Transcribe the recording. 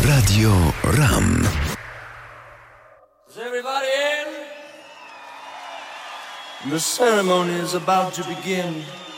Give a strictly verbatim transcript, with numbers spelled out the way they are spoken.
Radio RAM. Is everybody in? The ceremony is about to begin.